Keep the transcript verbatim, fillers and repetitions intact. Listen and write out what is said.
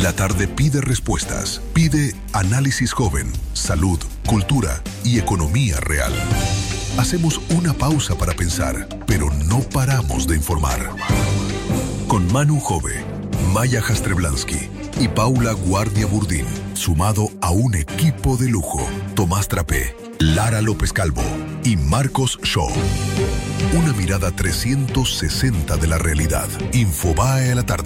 La tarde pide respuestas, pide análisis joven, salud, cultura y economía real. Hacemos una pausa para pensar, pero no paramos de informar. Con Manu Jove, Maya Jastrzeblanski y Paula Guardia Burdín, sumado a un equipo de lujo, Tomás Trapé, Lara López Calvo y Marcos Shaw. Una mirada trescientos sesenta de la realidad. Infobae a la tarde.